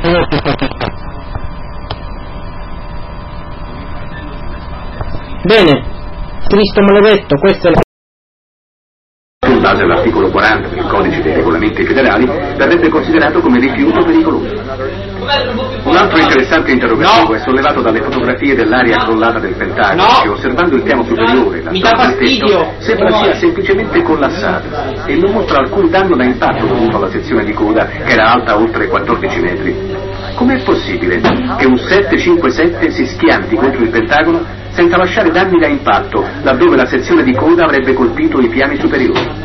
Bene, Cristo maledetto, questo è in base all'articolo 40 del Codice dei Regolamenti Federali, verrebbe considerato come rifiuto pericoloso. Un altro interessante interrogativo è sollevato dalle fotografie dell'area crollata del Pentagono, che osservando il piano superiore, la zona del tetto, sembra sia semplicemente collassata e non mostra alcun danno da impatto dovuto alla sezione di coda, che era alta oltre 14 metri. Com'è possibile che un 757 si schianti contro il Pentagono senza lasciare danni da impatto, laddove la sezione di coda avrebbe colpito i piani superiori?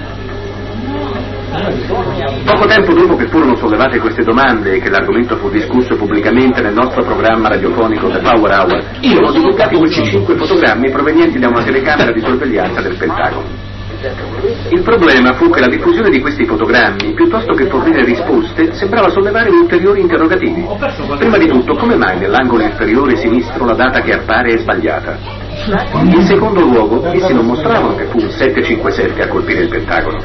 Poco tempo dopo che furono sollevate queste domande e che l'argomento fu discusso pubblicamente nel nostro programma radiofonico The Power Hour, furono divulgati questi 5 fotogrammi provenienti da una telecamera di sorveglianza del Pentagono. Il problema fu che la diffusione di questi fotogrammi, piuttosto che fornire risposte, sembrava sollevare ulteriori interrogativi. Prima di tutto, come mai nell'angolo inferiore sinistro la data che appare è sbagliata? In secondo luogo, essi non mostravano che fu un 757 a colpire il Pentagono.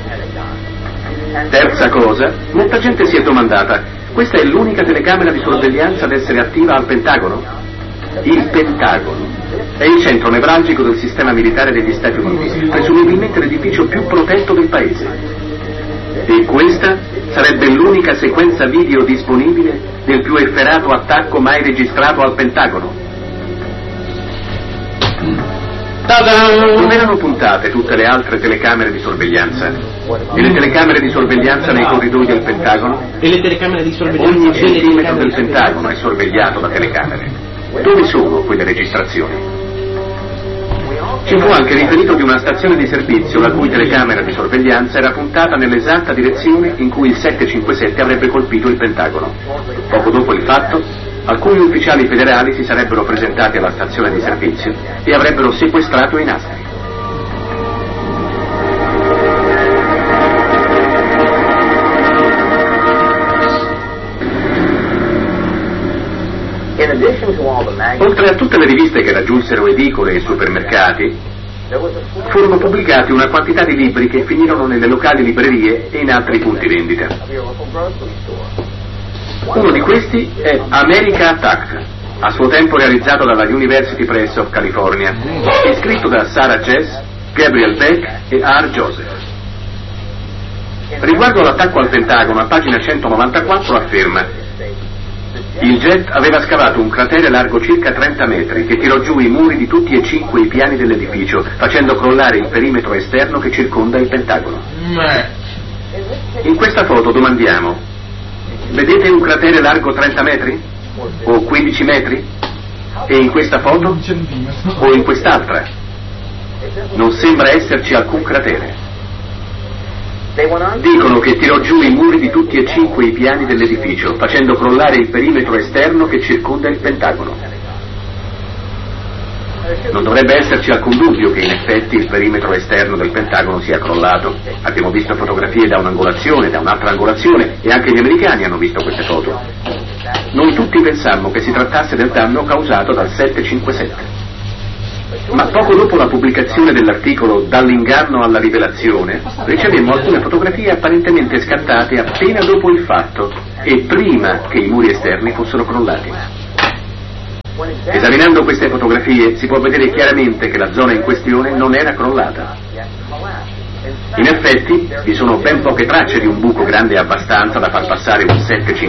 Terza cosa, molta gente si è domandata: questa è l'unica telecamera di sorveglianza ad essere attiva al Pentagono? Il Pentagono è il centro nevralgico del sistema militare degli Stati Uniti, presumibilmente l'edificio più protetto del paese. E questa sarebbe l'unica sequenza video disponibile del più efferato attacco mai registrato al Pentagono. Non erano puntate tutte le altre telecamere di sorveglianza e le telecamere di sorveglianza nei corridoi del Pentagono? E le telecamere di sorveglianza? Ogni centimetro del Pentagono è sorvegliato da telecamere. Dove sono quelle registrazioni? Ci fu anche riferito di una stazione di servizio la cui telecamera di sorveglianza era puntata nell'esatta direzione in cui il 757 avrebbe colpito il Pentagono. Poco dopo il fatto, alcuni ufficiali federali si sarebbero presentati alla stazione di servizio e avrebbero sequestrato i nastri. Oltre a tutte le riviste che raggiunsero edicole e supermercati, furono pubblicati una quantità di libri che finirono nelle locali librerie e in altri punti vendita. Uno di questi è America Attacked, a suo tempo realizzato dalla University Press of California e scritto da Sarah Jess, Gabriel Beck e R. Joseph. Riguardo all'attacco al Pentagono, a pagina 194 afferma: il jet aveva scavato un cratere largo circa 30 metri che tirò giù i muri di tutti e 5 i piani dell'edificio, facendo crollare il perimetro esterno che circonda il Pentagono. In questa foto domandiamo: vedete un cratere largo 30 metri? O 15 metri? E in questa foto? O in quest'altra? Non sembra esserci alcun cratere. Dicono che tirò giù i muri di tutti e 5 i piani dell'edificio, facendo crollare il perimetro esterno che circonda il Pentagono. Non dovrebbe esserci alcun dubbio che in effetti il perimetro esterno del Pentagono sia crollato. Abbiamo visto fotografie da un'angolazione, da un'altra angolazione, e anche gli americani hanno visto queste foto. Noi tutti pensammo che si trattasse del danno causato dal 757. Ma poco dopo la pubblicazione dell'articolo Dall'inganno alla rivelazione, ricevemmo alcune fotografie apparentemente scattate appena dopo il fatto e prima che i muri esterni fossero crollati. Esaminando queste fotografie si può vedere chiaramente che la zona in questione non era crollata. In effetti vi sono ben poche tracce di un buco grande abbastanza da far passare un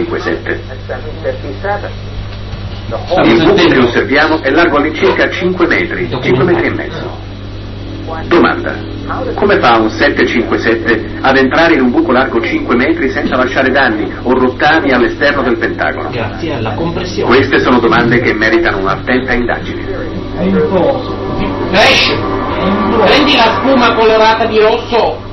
757. Il buco che osserviamo è largo all'incirca 5 metri, 5 metri e mezzo. Domanda: come fa un 757 ad entrare in un buco largo 5 metri senza lasciare danni o rottami all'esterno del Pentagono? Grazie alla compressione. Queste sono domande che meritano un'attenta indagine. Crash, prendi la spuma colorata di rosso.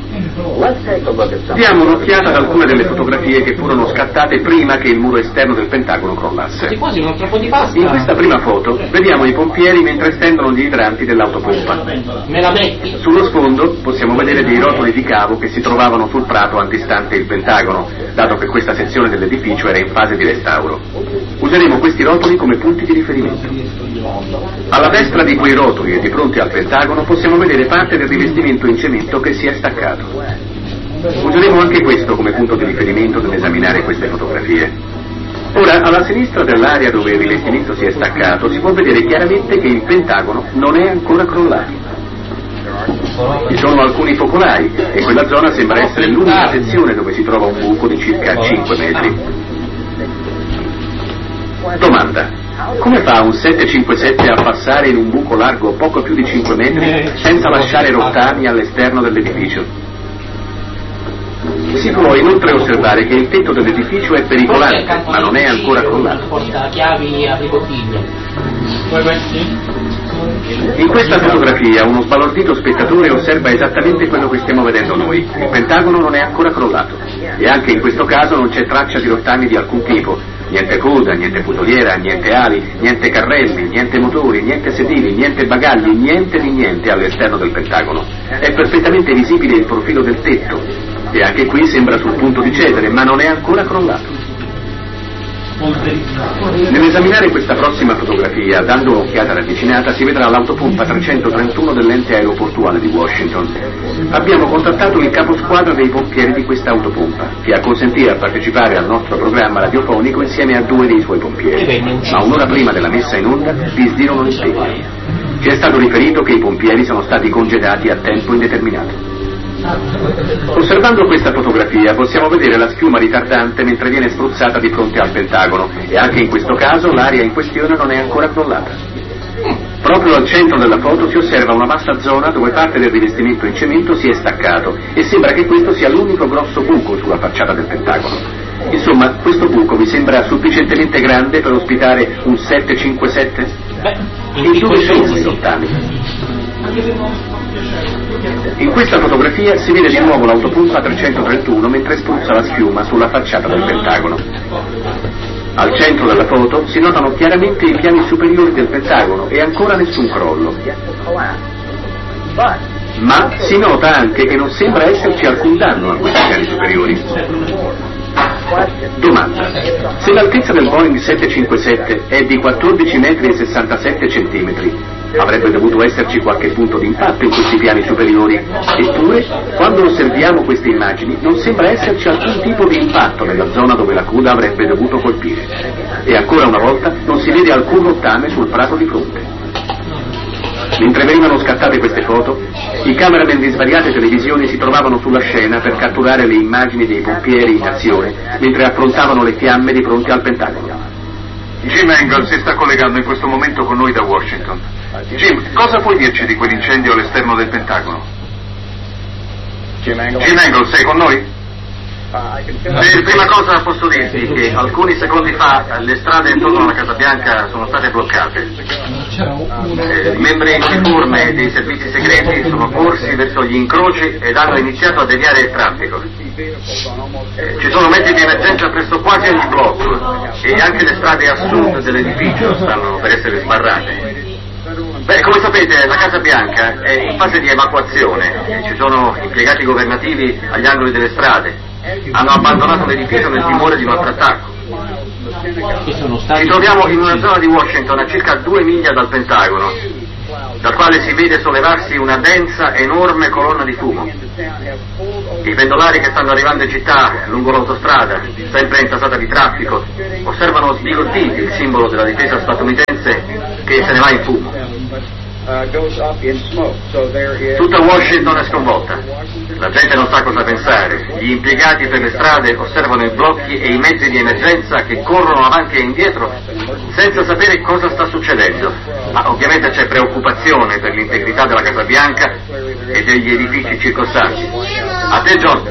Diamo un'occhiata ad alcune delle fotografie che furono scattate prima che il muro esterno del Pentagono crollasse. È quasi un altro po' di pasta. In questa prima foto vediamo i pompieri mentre stendono gli idranti dell'autopompa. Me la metti? Sullo sfondo possiamo vedere dei rotoli di cavo che si trovavano sul prato antistante il Pentagono, dato che questa sezione dell'edificio era in fase di restauro. Useremo questi rotoli come punti di riferimento. Alla destra di quei rotoli e di fronte al Pentagono possiamo vedere parte del rivestimento in cemento che si è staccato. Useremo anche questo come punto di riferimento nell'esaminare queste fotografie. Ora, alla sinistra dell'area dove il rivestimento si è staccato si può vedere chiaramente che il Pentagono non è ancora crollato. Ci sono alcuni focolai e quella zona sembra essere l'unica sezione dove si trova un buco di circa 5 metri. Domanda: come fa un 757 a passare in un buco largo poco più di 5 metri senza lasciare rottami all'esterno dell'edificio? Si può inoltre osservare che il tetto dell'edificio è pericolante, ma non è ancora crollato. In questa fotografia uno sbalordito spettatore osserva esattamente quello che stiamo vedendo noi. Il Pentagono non è ancora crollato e anche in questo caso non c'è traccia di rottami di alcun tipo. Niente coda, niente fusoliera, niente ali, niente carrelli, niente motori, niente sedili, niente bagagli, niente di niente all'esterno del Pentagono. È perfettamente visibile il profilo del tetto e anche qui sembra sul punto di cedere, ma non è ancora crollato. Nell'esaminare questa prossima fotografia, dando un'occhiata ravvicinata, si vedrà l'autopompa 331 dell'ente aeroportuale di Washington. Abbiamo contattato il capo squadra dei pompieri di questa autopompa, che acconsentì a partecipare al nostro programma radiofonico insieme a 2 dei suoi pompieri, ma un'ora prima della messa in onda disdirono l'impegno. Ci è stato riferito che i pompieri sono stati congedati a tempo indeterminato. Osservando questa fotografia possiamo vedere la schiuma ritardante mentre viene spruzzata di fronte al Pentagono e anche in questo caso l'area in questione non è ancora crollata. Proprio al centro della foto si osserva una vasta zona dove parte del rivestimento in cemento si è staccato e sembra che questo sia l'unico grosso buco sulla facciata del Pentagono. Insomma, questo buco vi sembra sufficientemente grande per ospitare un 757? E dove sono i rottami? In questa fotografia si vede di nuovo l'autopompa 331 mentre spruzza la schiuma sulla facciata del Pentagono. Al centro della foto si notano chiaramente i piani superiori del Pentagono e ancora nessun crollo. Ma si nota anche che non sembra esserci alcun danno a questi piani superiori. Domanda: se l'altezza del Boeing 757 è di 14 metri e 67 centimetri, avrebbe dovuto esserci qualche punto di impatto in questi piani superiori, eppure quando osserviamo queste immagini non sembra esserci alcun tipo di impatto nella zona dove la coda avrebbe dovuto colpire. E ancora una volta non si vede alcun rottame sul prato di fronte. Mentre venivano scattate queste foto, i cameraman di svariate televisioni si trovavano sulla scena per catturare le immagini dei pompieri in azione mentre affrontavano le fiamme di fronte al Pentagono. Jim Engel si sta collegando in questo momento con noi da Washington. Jim, cosa puoi dirci di quell'incendio all'esterno del Pentagono? Jim Engel, sei con noi? Prima cosa posso dirti che alcuni secondi fa le strade intorno alla Casa Bianca sono state bloccate. Membri in uniforme dei servizi segreti sono corsi verso gli incroci ed hanno iniziato a deviare il traffico. Ci sono mezzi di emergenza presso quasi ogni blocco e anche le strade a sud dell'edificio stanno per essere sbarrate. Come sapete, la Casa Bianca è in fase di evacuazione e ci sono impiegati governativi agli angoli delle strade. Hanno abbandonato l'edificio nel timore di un altro attacco. Ci troviamo in una zona di Washington a circa 2 miglia dal Pentagono, dal quale si vede sollevarsi una densa, enorme colonna di fumo. I pendolari che stanno arrivando in città, lungo l'autostrada, sempre intasata di traffico, osservano sbigottiti il simbolo della difesa statunitense che se ne va in fumo. Tutta Washington è sconvolta. La gente non sa cosa pensare. Gli impiegati per le strade osservano i blocchi e i mezzi di emergenza che corrono avanti e indietro senza sapere cosa sta succedendo. Ma ovviamente c'è preoccupazione per l'integrità della Casa Bianca e degli edifici circostanti. A te, John.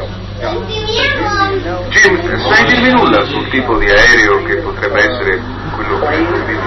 Jim, sai dirmi nulla sul tipo di aereo che potrebbe essere quello che...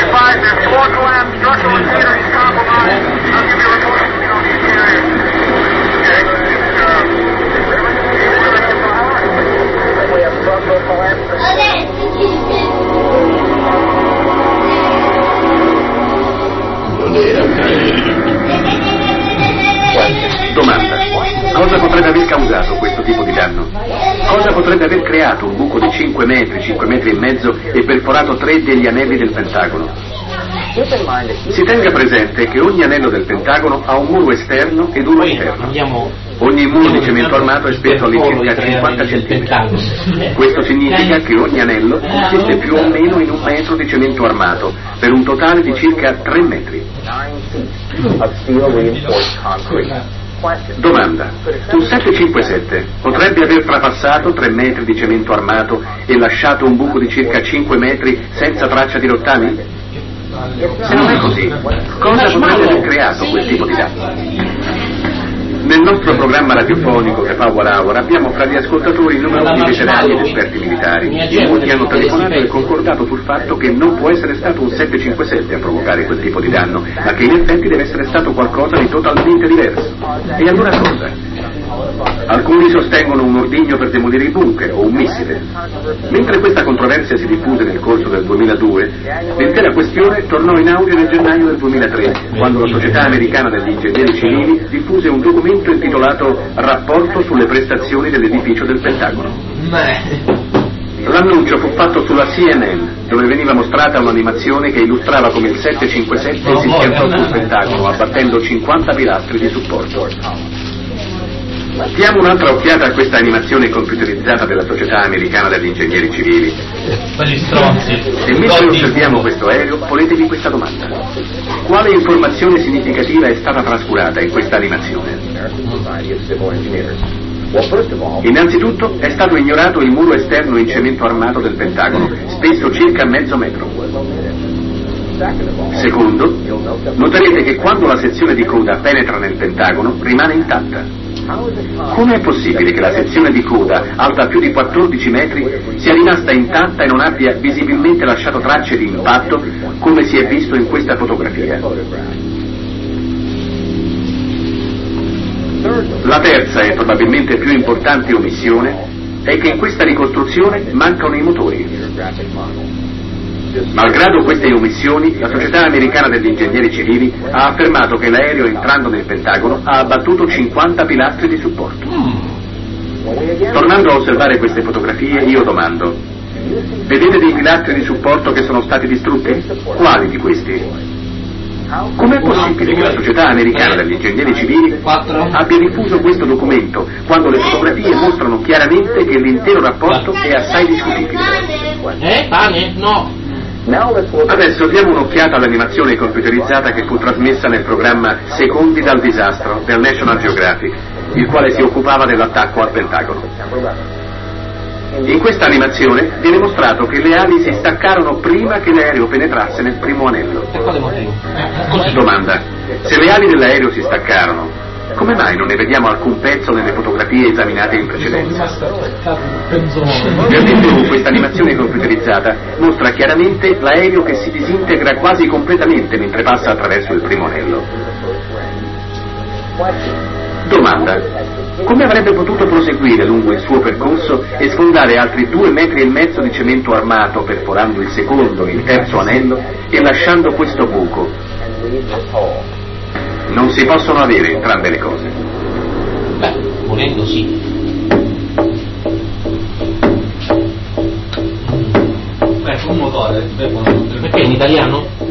Domanda: cosa potrebbe aver causato questo tipo di danno? Cosa potrebbe aver creato un buco di 5 metri e mezzo e perforato 3 degli anelli del Pentagono? Si tenga presente che ogni anello del Pentagono ha un muro esterno ed uno interno. Ogni muro di cemento armato è spesso all'incirca 50 cm. Questo significa che ogni anello consiste più o meno in 1 metro di cemento armato, per un totale di circa 3 metri. Domanda: un 757 potrebbe aver trapassato 3 metri di cemento armato e lasciato un buco di circa 5 metri senza traccia di rottami? Se non è così, cosa potrebbe aver creato quel tipo di danno? Nel nostro programma radiofonico The Power Hour abbiamo fra gli ascoltatori numerosi veterani ed esperti militari. Molti hanno telefonato e concordato sul fatto che non può essere stato un 757 a provocare quel tipo di danno, ma che in effetti deve essere stato qualcosa di totalmente diverso. E allora cosa? Alcuni sostengono un ordigno per demolire i bunker o un missile. Mentre questa controversia si diffuse nel corso del 2002, l'intera questione tornò in auge nel gennaio del 2003, quando la Società Americana degli Ingegneri Civili diffuse un documento intitolato Rapporto sulle prestazioni dell'edificio del Pentagono. L'annuncio fu fatto sulla CNN, dove veniva mostrata un'animazione che illustrava come il 757 si schiantò sul Pentagono abbattendo 50 pilastri di supporto. Diamo un'altra occhiata a questa animazione computerizzata della Società Americana degli Ingegneri Civili. E mentre osserviamo questo aereo, ponetevi questa domanda: quale informazione significativa è stata trascurata in questa animazione? Innanzitutto è stato ignorato il muro esterno in cemento armato del Pentagono, spesso circa mezzo metro. Secondo, noterete che quando la sezione di coda penetra nel Pentagono rimane intatta. Come è possibile che la sezione di coda, alta più di 14 metri, sia rimasta intatta e non abbia visibilmente lasciato tracce di impatto, come si è visto in questa fotografia? La terza e probabilmente più importante omissione è che in questa ricostruzione mancano i motori. Malgrado queste omissioni, la Società Americana degli Ingegneri Civili ha affermato che l'aereo entrando nel Pentagono ha abbattuto 50 pilastri di supporto. Tornando a osservare queste fotografie, io domando: vedete dei pilastri di supporto che sono stati distrutti? Quali di questi? Com'è possibile che la Società Americana degli Ingegneri Civili abbia diffuso questo documento quando le fotografie mostrano chiaramente che l'intero rapporto è assai discutibile? Pane? No. Adesso diamo un'occhiata all'animazione computerizzata che fu trasmessa nel programma Secondi dal disastro del National Geographic, il quale si occupava dell'attacco al Pentagono. In questa animazione viene mostrato che le ali si staccarono prima che l'aereo penetrasse nel primo anello. Domanda: se le ali dell'aereo si staccarono, come mai non ne vediamo alcun pezzo nelle fotografie esaminate in precedenza? Per di più, questa animazione computerizzata mostra chiaramente l'aereo che si disintegra quasi completamente mentre passa attraverso il primo anello. Domanda: come avrebbe potuto proseguire lungo il suo percorso e sfondare altri 2,5 metri di cemento armato perforando il secondo e il terzo anello e lasciando questo buco? Non si possono avere entrambe le cose. Beh, volendo sì. Ecco un motore. Perché in italiano?